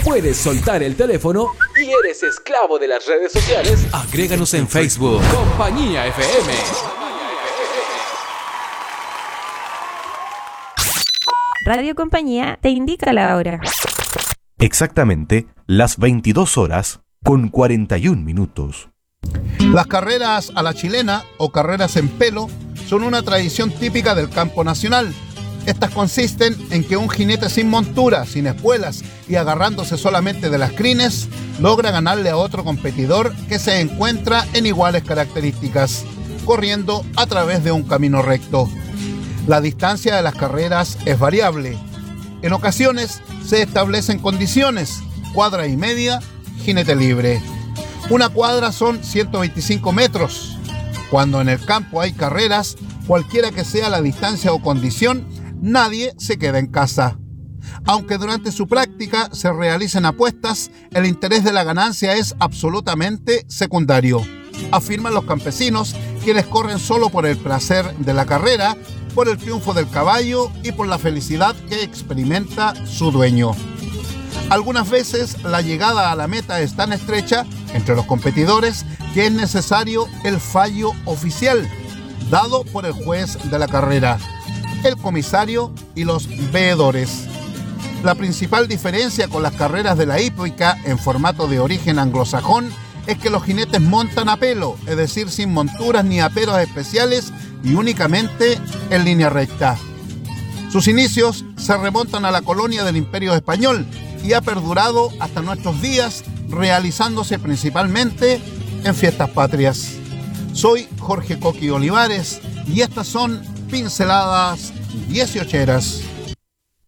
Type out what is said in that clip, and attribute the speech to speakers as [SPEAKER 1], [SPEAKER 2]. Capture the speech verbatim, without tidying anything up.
[SPEAKER 1] puedes soltar el teléfono y eres esclavo de las redes sociales, agréganos en Facebook. Compañía F M.
[SPEAKER 2] Radio Compañía te indica la hora.
[SPEAKER 3] Exactamente las veintidós horas con cuarenta y un minutos.
[SPEAKER 4] Las carreras a la chilena o carreras en pelo son una tradición típica del campo nacional. Estas consisten en que un jinete sin montura, sin espuelas y agarrándose solamente de las crines, logra ganarle a otro competidor que se encuentra en iguales características, corriendo a través de un camino recto. La distancia de las carreras es variable. En ocasiones se establecen condiciones: cuadra y media, jinete libre. Una cuadra son ciento veinticinco metros. Cuando en el campo hay carreras, cualquiera que sea la distancia o condición, nadie se queda en casa. Aunque durante su práctica se realicen apuestas, el interés de la ganancia es absolutamente secundario, afirman los campesinos, quienes corren solo por el placer de la carrera, por el triunfo del caballo y por la felicidad que experimenta su dueño. Algunas veces la llegada a la meta es tan estrecha entre los competidores que es necesario el fallo oficial, dado por el juez de la carrera, el comisario y los veedores. La principal diferencia con las carreras de la hípica en formato de origen anglosajón es que los jinetes montan a pelo, es decir, sin monturas ni aperos especiales y únicamente en línea recta. Sus inicios se remontan a la colonia del Imperio Español y ha perdurado hasta nuestros días, realizándose principalmente en fiestas patrias. Soy Jorge Coqui Olivares y estas son Pinceladas dieciocheras.